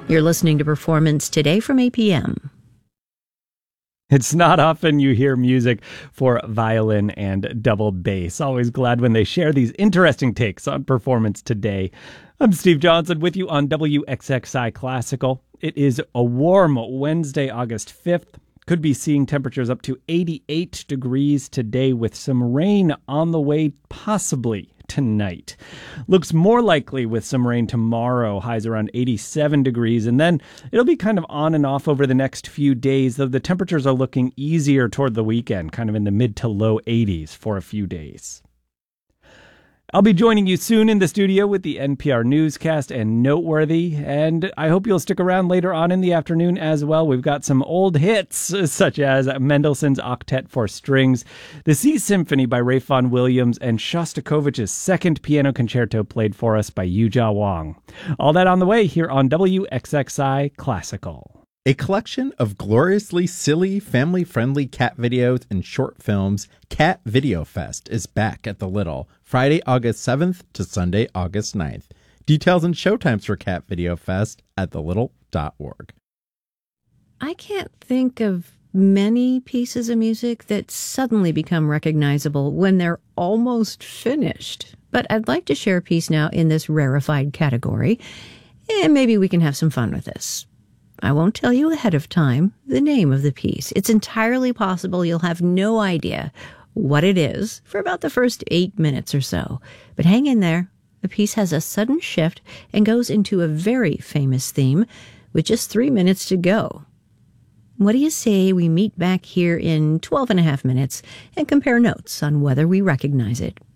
You're listening to Performance Today from APM. It's not often you hear music for violin and double bass. Always glad when they share these interesting takes on Performance Today. I'm Steve Johnson with you on WXXI Classical. It is a warm Wednesday, August 5th. Could be seeing temperatures up to 88 degrees today with some rain on the way, possibly tonight. Looks more likely with some rain tomorrow, highs around 87 degrees, and then it'll be kind of on and off over the next few days, though the temperatures are looking easier toward the weekend, kind of in the mid to low 80s for a few days. I'll be joining you soon in the studio with the NPR newscast and Noteworthy, and I hope you'll stick around later on in the afternoon as well. We've got some old hits, such as Mendelssohn's Octet for Strings, the Sea Symphony by Ralph Vaughan Williams, and Shostakovich's second piano concerto played for us by Yujia Wang. All that on the way here on WXXI Classical. A collection of gloriously silly, family-friendly cat videos and short films, Cat Video Fest is back at the Little, Friday, August 7th to Sunday, August 9th. Details and showtimes for Cat Video Fest at thelittle.org. I can't think of many pieces of music that suddenly become recognizable when they're almost finished. But I'd like to share a piece now in this rarefied category, and maybe we can have some fun with this. I won't tell you ahead of time the name of the piece. It's entirely possible you'll have no idea what it is for about the first 8 minutes or so. But hang in there. The piece has a sudden shift and goes into a very famous theme with just 3 minutes to go. What do you say we meet back here in 12 and a half minutes and compare notes on whether we recognize it?